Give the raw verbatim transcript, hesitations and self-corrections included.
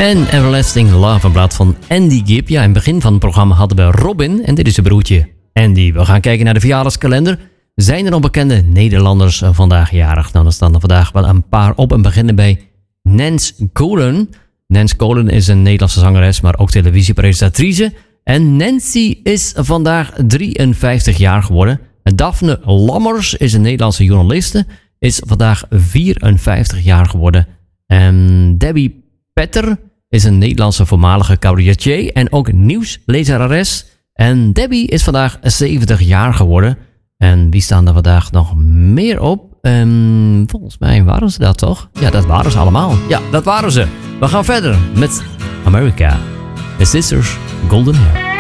En Everlasting Love, een plaat van Andy Gibb. Ja, in het begin van het programma hadden we Robin en dit is zijn broertje Andy. We gaan kijken naar de verjaardagskalender. Zijn er nog bekende Nederlanders vandaag jarig? Nou, dan staan er vandaag wel een paar op en beginnen bij Nance Colin. Nance Colin is een Nederlandse zangeres, maar ook televisiepresentatrice. En Nancy is vandaag drieënvijftig jaar geworden. Daphne Lammers is een Nederlandse journaliste. Is vandaag vierenvijftig jaar geworden. En Debbie Petter is een Nederlandse voormalige cabaretier en ook nieuwslezerares. En Debbie is vandaag zeventig jaar geworden. En wie staan er vandaag nog meer op? Um, volgens mij waren ze dat toch? Ja, dat waren ze allemaal. Ja, dat waren ze. We gaan verder met America. The Sisters Golden Hair.